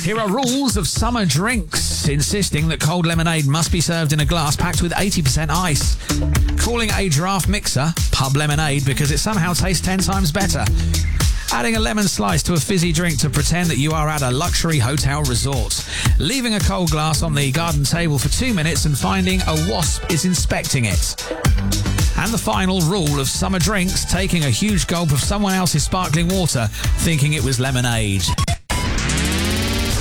Here are rules of summer drinks, insisting that cold lemonade must be served in a glass packed with 80% ice. Calling a draft mixer pub lemonade because it somehow tastes 10 times better. Adding a lemon slice to a fizzy drink to pretend that you are at a luxury hotel resort. Leaving a cold glass on the garden table for 2 minutes and finding a wasp is inspecting it. And the final rule of summer drinks, taking a huge gulp of someone else's sparkling water, thinking it was lemonade.